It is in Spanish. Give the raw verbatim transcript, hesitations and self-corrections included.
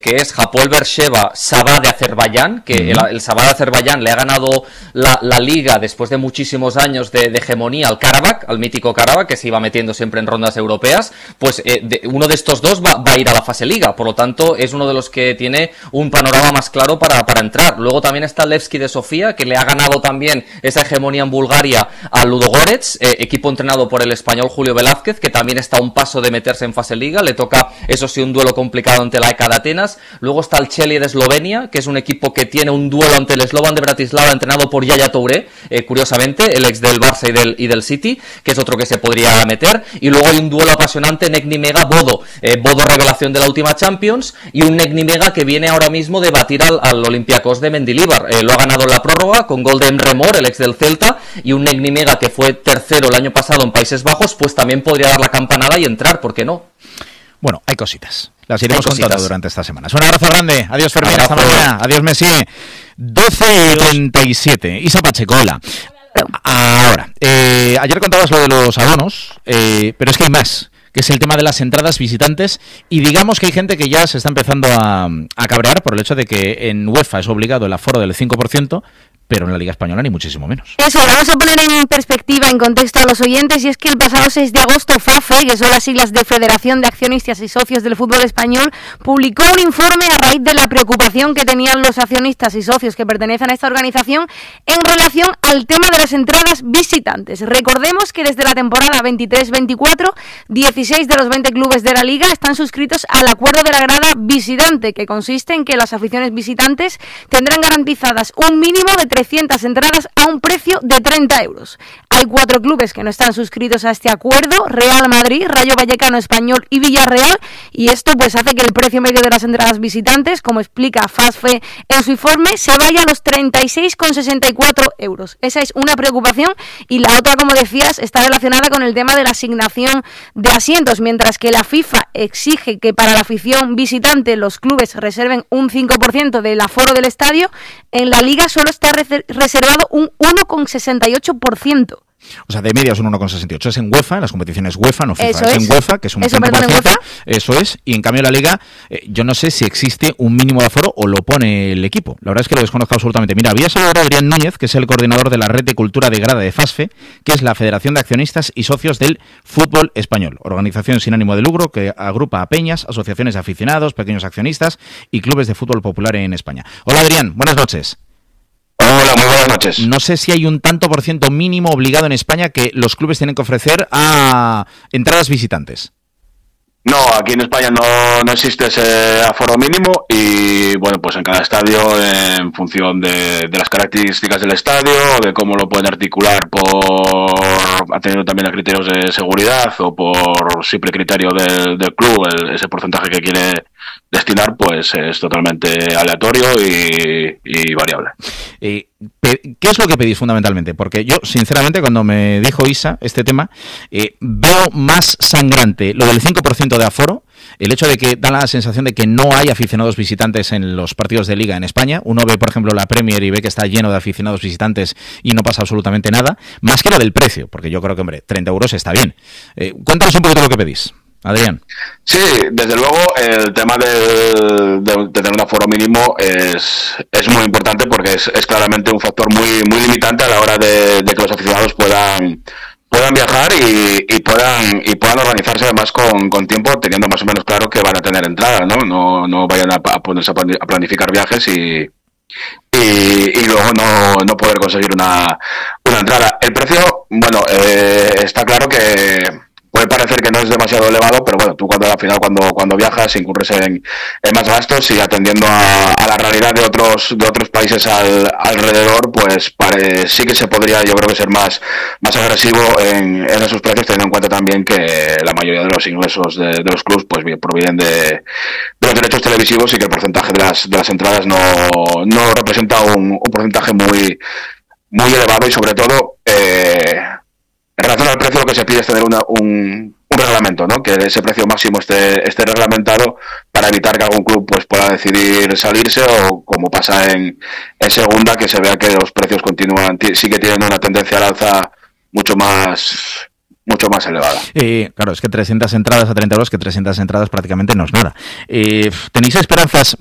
que es Hapoel Beersheva Sabah de Azerbaiyán, que uh-huh. el, el Sabah de Azerbaiyán le ha ganado la, la liga después de muchísimos años de, de hegemonía al Karabakh, al mítico Karabakh, que se iba metiendo siempre en rondas europeas. Pues eh, de, uno de estos dos va, va a ir a la fase liga, por lo tanto es uno de los que tiene un panorama más claro para, para entrar. Luego también está Levski de Sofía, que le ha ganado también esa hegemonía en Bulgaria a Ludogorets, eh, equipo entrenado por el español Julio Velázquez, que también está a un paso de meterse en fase liga. Le toca, eso sí, un duelo complicado ante la E K de Atenas. Luego está el Cheli de Eslovenia, que es un equipo que tiene un duelo ante el Slovan de Bratislava, entrenado por Yaya Touré, eh, curiosamente, el ex del Barça y del, y del City, que es otro que se podría meter. Y luego hay un duelo apasionante, Negni Mega Bodo, eh, Bodo revelación de la última Champions, y un Negni Mega que viene ahora mismo de batir al, al Olympiacos de Mendilibar. Eh, lo ha ganado en la prórroga con gol de Emre Mor, el ex del Celta, y un Negni Mega que fue tercero el año pasado en Países Bajos, pues también podría dar la campanada y entrar, ¿por qué no? Bueno, hay cositas. Las iremos contando durante estas semanas. Un abrazo grande. Adiós, Fermín. Hasta mañana. Adiós, Messi. doce y treinta y siete. Isa Pacheco, hola. Ahora, eh, ayer contabas lo de los abonos, eh, pero es que hay más, que es el tema de las entradas visitantes, y digamos que hay gente que ya se está empezando a, a cabrear por el hecho de que en UEFA es obligado el aforo del cinco por ciento, pero en la Liga Española ni muchísimo menos. Eso, vamos a poner en perspectiva, en contexto a los oyentes, y es que el pasado seis de agosto FAFE, que son las siglas de Federación de Accionistas y Socios del Fútbol Español, publicó un informe a raíz de la preocupación que tenían los accionistas y socios que pertenecen a esta organización en relación al tema de las entradas visitantes. Recordemos que desde la temporada veintitrés veinticuatro, dieciséis de los veinte clubes de la Liga están suscritos al acuerdo de la grada visitante, que consiste en que las aficiones visitantes tendrán garantizadas un mínimo de trescientas entradas a un precio de treinta euros. Hay cuatro clubes que no están suscritos a este acuerdo: Real Madrid, Rayo Vallecano, Español y Villarreal, y esto pues hace que el precio medio de las entradas visitantes, como explica FASFE en su informe, se vaya a los treinta y seis con sesenta y cuatro euros. Esa es una preocupación, y la otra, como decías, está relacionada con el tema de la asignación de asientos. Mientras que la FIFA exige que para la afición visitante los clubes reserven un cinco por ciento del aforo del estadio, en la Liga solo está reservado un uno con sesenta y ocho por ciento. O sea, de media es un uno con sesenta y ocho. Es en UEFA, en las competiciones UEFA, no FIFA. Eso es, es en UEFA, que es un Eso, cinco por ciento. perdón, Eso es. Y en cambio en la Liga, eh, yo no sé si existe un mínimo de aforo o lo pone el equipo. La verdad es que lo desconozco absolutamente. Mira, había saludado a Adrián Núñez, que es el coordinador de la Red de Cultura de Grada de FASFE, que es la Federación de Accionistas y Socios del Fútbol Español. Organización sin ánimo de lucro que agrupa a peñas, asociaciones de aficionados, pequeños accionistas y clubes de fútbol popular en España. Hola, Adrián. Buenas noches. Hola, muy buenas noches. No sé si hay un tanto por ciento mínimo obligado en España que los clubes tienen que ofrecer a entradas visitantes. No, aquí en España no, no existe ese aforo mínimo y, bueno, pues en cada estadio, en función de, de las características del estadio, de cómo lo pueden articular por atendiendo también a criterios de seguridad o por simple criterio del, del club, el, ese porcentaje que quiere destinar, pues es totalmente aleatorio y, y variable. Eh, ¿Qué es lo que pedís fundamentalmente? Porque yo, sinceramente, cuando me dijo Isa este tema, eh, veo más sangrante lo del cinco por ciento de aforo, el hecho de que da la sensación de que no hay aficionados visitantes en los partidos de Liga en España. Uno ve, por ejemplo, la Premier y ve que está lleno de aficionados visitantes y no pasa absolutamente nada, más que lo del precio, porque yo creo que, hombre, treinta euros está bien. Eh, cuéntanos un poquito lo que pedís, Adrián. Sí, desde luego el tema de, de, de tener un aforo mínimo es, es muy importante porque es, es claramente un factor muy, muy limitante a la hora de, de que los aficionados puedan puedan viajar y, y puedan y puedan organizarse además con, con tiempo, teniendo más o menos claro que van a tener entrada, ¿no? No, no vayan a, a ponerse a planificar viajes y Y, y luego no, no poder conseguir una, una entrada. El precio, bueno, eh, está claro que puede parecer que no es demasiado elevado, pero bueno, tú cuando al final cuando cuando viajas incurres en, en más gastos y atendiendo a, a la realidad de otros de otros países al, alrededor, pues pare, sí que se podría, yo creo que ser más más agresivo en, en esos precios, teniendo en cuenta también que la mayoría de los ingresos de, de los clubs pues bien provienen de, de los derechos televisivos y que el porcentaje de las de las entradas no no representa un, un porcentaje muy muy elevado y sobre todo eh, en relación al precio lo que se pide es tener una, un, un reglamento, ¿no? Que ese precio máximo esté, esté reglamentado para evitar que algún club pues pueda decidir salirse o como pasa en, en segunda, que se vea que los precios continúan, t- sí que tienen una tendencia al alza mucho más mucho más elevada. Eh, claro, es que trescientas entradas a treinta euros, que trescientas entradas prácticamente no es nada. Eh, ¿Tenéis esperanzas